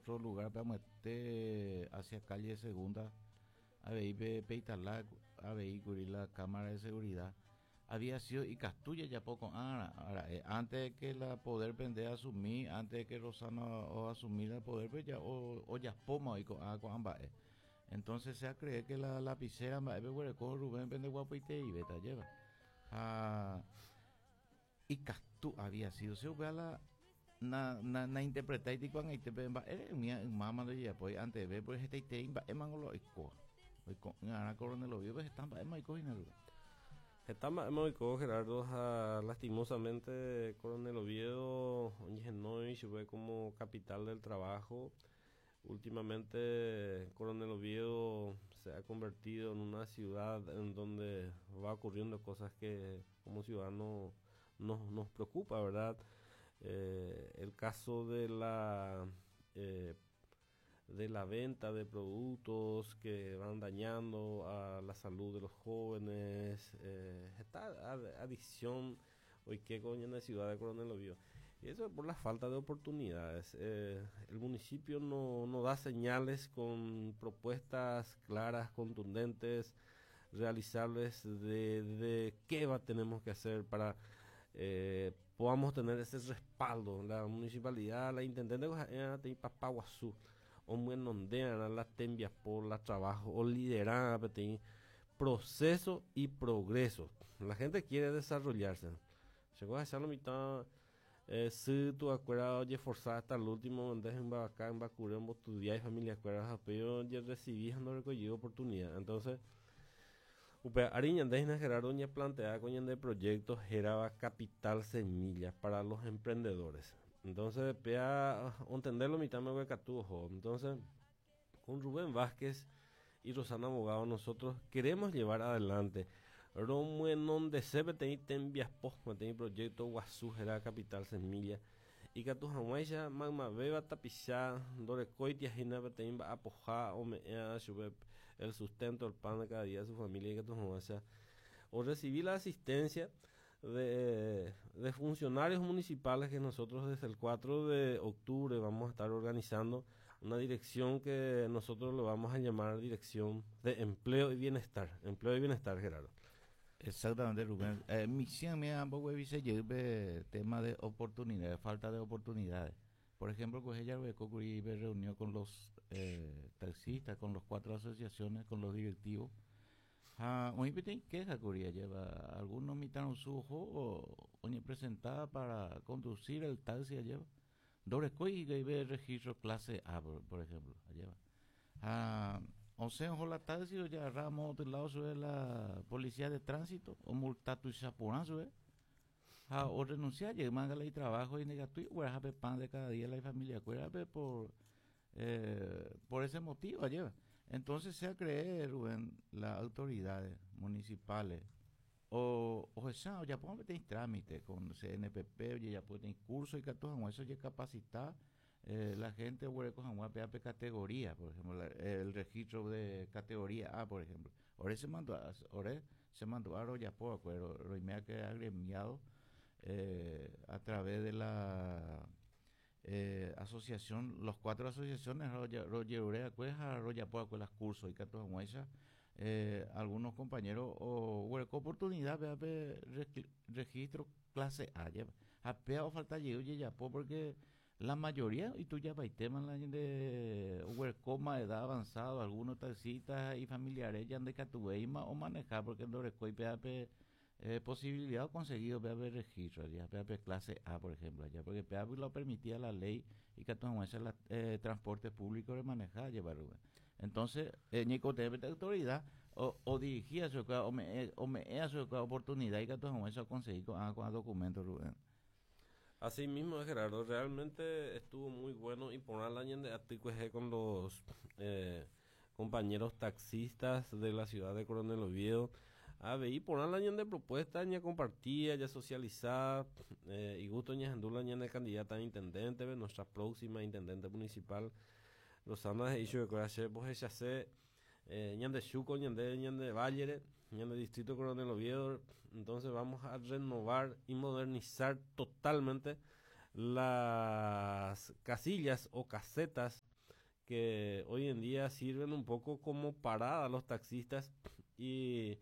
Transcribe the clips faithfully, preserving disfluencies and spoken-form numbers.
otro lugar para meter hacia calle segunda, a ver, Peitalac, a ver, la cámara de seguridad. Había sido y Castuya ya poco ah, ahora, eh, antes de que la poder vender a asumir, antes de que Rosana o asumir el poder, pues ya o, o ya poma y con ah, con ambas. Eh. Entonces se cree que la lapicera me ve con Rubén vende guapo y te y beta lleva. Ah, y Castu había sido se ve la na na na interpretar y cuando te ven va eh mía mamá de ella pues antes de ver pues este te va eman lo ico. Hoy con ana coronel obvio pues están va eman ico y nada. Estamos hemos Gerardo a, lastimosamente Coronel Oviedo hoy se ve como capital del trabajo. Últimamente Coronel Oviedo se ha convertido en una ciudad en donde va ocurriendo cosas que como ciudadanos nos, nos preocupa, ¿verdad? Eh, el caso de la eh, de la venta de productos que van dañando a la salud de los jóvenes, eh, esta adicción hoy que coño en la ciudad de Coronel Oviedo. Y eso es por la falta de oportunidades. Eh, el municipio no, no da señales con propuestas claras, contundentes, realizables de, de qué va, tenemos que hacer para eh, podamos tener ese respaldo. La municipalidad, la intendente de Papaguazú, o muenondean a las tembias por la trabajo o lideran a proceso y progreso. La gente quiere desarrollarse. Llegó a hacer la mitad eh, si tu acuerdo oye forzada hasta el último donde en Babacá, en Bacuré, en Botudia y familia acuerdas pero ya recibí no recogido oportunidad. Entonces Upe Ariña Andesna Gerardo ya plantea con de proyectos era capital semilla para los emprendedores. Entonces, pea entenderlo mitad me voy a Entonces, con Rubén Vázquez y Rosana Abogado, nosotros queremos llevar adelante Romuenon de C B T I Tembias Postma, proyecto Guazú, era capital semilla. Y que tu Hawaii, Magma Beba Tapizá, Dore Coitia, Gina Betemba, Apoja, Omea, el sustento, el pan de cada día de su familia y que tu Hawaii. O recibir la asistencia De, de funcionarios municipales que nosotros desde el cuatro de octubre vamos a estar organizando una dirección que nosotros lo vamos a llamar Dirección de Empleo y Bienestar. Empleo y Bienestar, Gerardo. Exactamente, Rubén. Eh, misión me ambos se lleve tema de oportunidades, falta de oportunidades. Por ejemplo, pues ella me reunió con los eh, taxistas, con los cuatro asociaciones, con los directivos. Ah, hoy me tiene queja Corea lleva algunos mitaron su ojo o ni presentada para conducir el taxi lleva doble coi y ve registro clase A por, por ejemplo lleva ah o sea ojo la taxi o ya ramo del lado sobre la policía de tránsito o multatu y sapuran sube ah o renunciar llega manga y trabajo y negativo o a pan de cada día la familia acuérdate por eh, por ese motivo lleva. Entonces sea creer en las autoridades municipales o o esa ya pueden tener trámite con C N P P oye ya pueden tener curso y que todo eso ya capacitar eh, la gente huele con agua P A P categoría por ejemplo la, el registro de categoría A por ejemplo ahora se mandó ahora se mandó a ya por acuerdo Roimea que ha agremiado eh, a través de la Eh, asociación, los cuatro asociaciones, Roger Urea, Cueja, Roger Poa, Cuelas Curso y Catos Muestra, eh, algunos compañeros, o hueco oportunidad, vea, ve, registro clase A, ya, a pea o falta llego, ya, porque la mayoría, y tú ya va, temas de hueco, más edad avanzado, algunos taxitas y familiares, ya de Catueima o manejar, porque en Doreco y P A P. Eh, posibilidad o conseguido P A P registro, ya P A P clase A, por ejemplo, allá, porque P A P lo permitía la ley y que entonces el eh, transporte público de manejar, llevar. Entonces, eh, ni con autoridad o, o dirigía su o me o me a su oportunidad y que entonces eso conseguí con, ah, con documentos, Rubén. Así mismo, Gerardo, realmente estuvo muy bueno y por el año de Aticueje con los eh, compañeros taxistas de la ciudad de Coronel Oviedo. A ver, por el año de propuesta, ya compartía, ya socializada, eh, y gusto ya andula ya de candidata a intendente, ¿ve? Nuestra próxima intendente municipal, Rosana de Icho de Corache, pues ya sé, ya de Chuco, ya de, ya de Valle, ya de Distrito Coronel Oviedo. Entonces vamos a renovar y modernizar totalmente las casillas o casetas que hoy en día sirven un poco como parada a los taxistas, y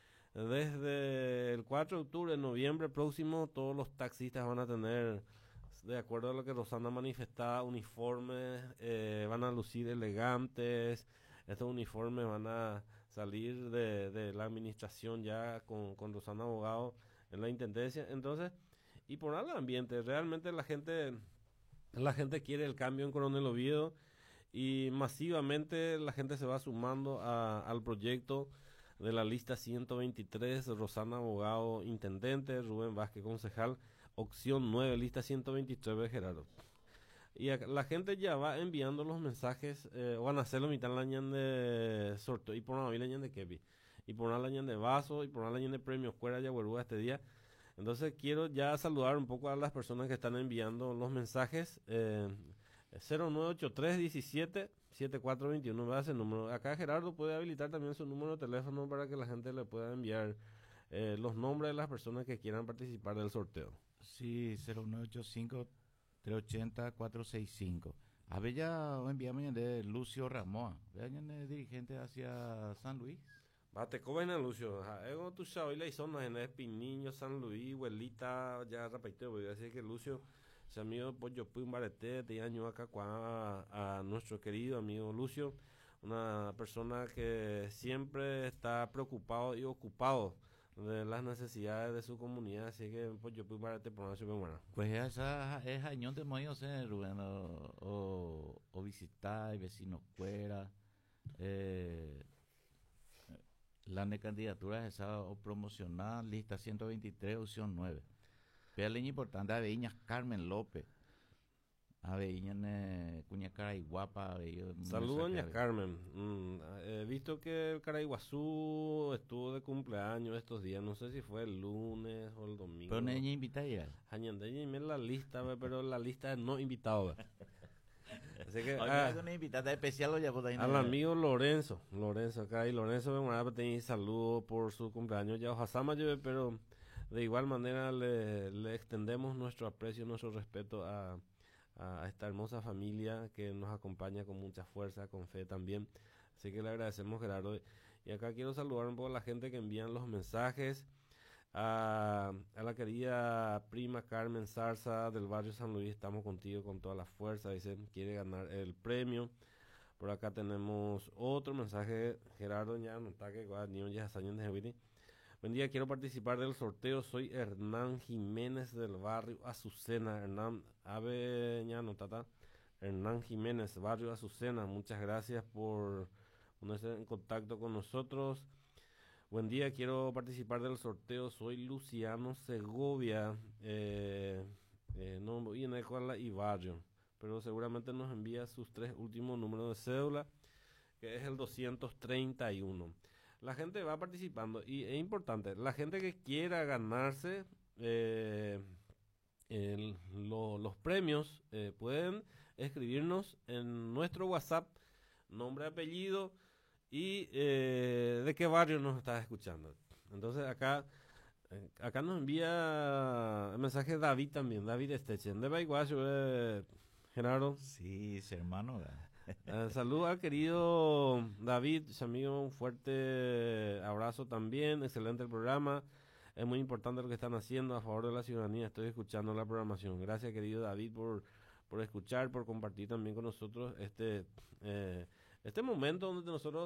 desde el cuatro de octubre, noviembre próximo, todos los taxistas van a tener, de acuerdo a lo que Rosana manifestaba, uniformes, eh, van a lucir elegantes. Estos uniformes van a salir de, de la administración ya con, con Rosana Abogado en la intendencia. Entonces, y por el ambiente, realmente la gente, la gente quiere el cambio en Coronel Oviedo, y masivamente la gente se va sumando a, al proyecto de la lista ciento veintitrés, Rosana Abogado intendente, Rubén Vázquez concejal, opción nueve, lista ciento veintitrés, Gerardo. Y a, la gente ya va enviando los mensajes, eh, van a hacerlo mitad la año de sorteo, y por una la año de Kepi, y por una la año de vaso, y por una la año de premios Cuera y Agüerúa este día. Entonces quiero ya saludar un poco a las personas que están enviando los mensajes. eh, cero nueve ocho tres diecisiete setenta y cuatro veintiuno, me hace el número. Acá Gerardo puede habilitar también su número de teléfono para que la gente le pueda enviar eh, los nombres de las personas que quieran participar del sorteo. Sí, cero nueve ocho cinco tres ocho cero cuatro seis cinco. A ver, ya enviamos de Lucio Ramoa, vean el dirigente hacia San Luis. Bate cobena Lucio, ego tu sabes la zona en Espiniño, San Luis, Huelita, ya rapidito voy a decir que Lucio, ese amigo pues yo fui un barete de año acá a, a nuestro querido amigo Lucio, una persona que siempre está preocupado y ocupado de las necesidades de su comunidad, así que pues yo fui un barete por una super buena. Pues esa es añón de moyo ser Rubén, o, o, o visitar vecinos fuera, eh, la de candidatura esa o promocional, lista ciento veintitrés, opción nueve. Vea la importante, Aveñas Carmen López, Aveñas Cuña Caraiguapa. Saludos, doña Carmen. Mm, he visto que el Caraiguazú estuvo de cumpleaños estos días, no sé si fue el lunes o el domingo. Pero niña invitada ya. Añandeña en la lista, pero la lista es no invitado. Así que, hoy ah, una invitada especial ya por ahí. Al amigo Lorenzo, Lorenzo acá, y Lorenzo me tener saludos por su cumpleaños ya Ojasama lleve, pero de igual manera le, le extendemos nuestro aprecio, nuestro respeto a, a esta hermosa familia que nos acompaña con mucha fuerza, con fe también. Así que le agradecemos, Gerardo. Y acá quiero saludar un poco a la gente que envían los mensajes. A, a la querida prima Carmen Zarza del barrio San Luis, estamos contigo con toda la fuerza, dice, quiere ganar el premio. Por acá tenemos otro mensaje, Gerardo, ya no está que ya años de Jeviti. Buen día, quiero participar del sorteo, soy Hernán Jiménez del barrio Azucena. Hernán, ave, ya no tata. Hernán Jiménez, barrio Azucena, muchas gracias por ponerse en contacto con nosotros. Buen día, quiero participar del sorteo, soy Luciano Segovia, eh, eh, no voy en escuela y barrio, pero seguramente nos envía sus tres últimos números de cédula, que es el doscientos treinta y uno. La gente va participando y es importante, la gente que quiera ganarse eh, el, lo, los premios eh, pueden escribirnos en nuestro WhatsApp, nombre, apellido, y eh, de qué barrio nos estás escuchando. Entonces acá eh, acá nos envía el mensaje David también, David Estechen, de Baiguacho, eh, Gerardo. Sí, es hermano. eh, Saludos al querido David, amigo, un fuerte abrazo también, excelente el programa, es muy importante lo que están haciendo a favor de la ciudadanía, estoy escuchando la programación. Gracias, querido David, por, por escuchar, por compartir también con nosotros este... Eh, Este momento donde nosotros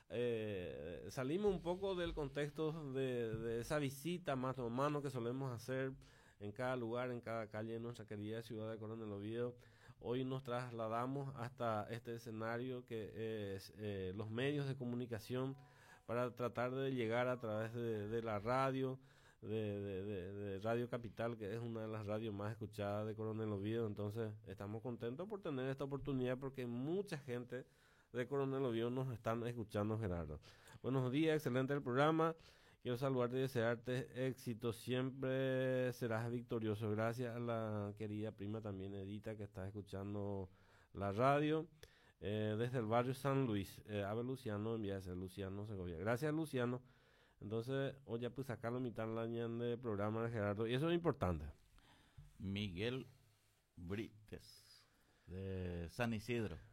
eh, salimos un poco del contexto de, de esa visita mano a mano que solemos hacer en cada lugar, en cada calle de nuestra querida ciudad de Coronel Oviedo. Hoy nos trasladamos hasta este escenario que es eh, los medios de comunicación para tratar de llegar a través de, de la radio, de, de, de, de Radio Capital, que es una de las radios más escuchadas de Coronel Oviedo. Entonces estamos contentos por tener esta oportunidad porque mucha gente de Coronel Oviedo nos están escuchando, Gerardo. Buenos días, excelente el programa. Quiero saludarte y desearte éxito. Siempre serás victorioso. Gracias a la querida prima también Edita que está escuchando la radio eh, desde el barrio San Luis. Eh, Ave Luciano, envía a ser Luciano Segovia. Gracias, Luciano. Entonces, hoy ya pues sacarlo mitad del año de programa de Gerardo. Y eso es importante. Miguel Brites, de San Isidro.